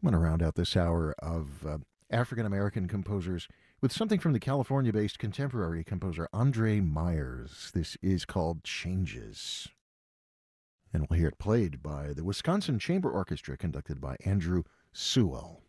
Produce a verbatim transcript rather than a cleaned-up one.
I'm going to round out this hour of uh, African American composers with something from the California based contemporary composer Andre Myers. This is called Changes. And we'll hear it played by the Wisconsin Chamber Orchestra, conducted by Andrew Sewell.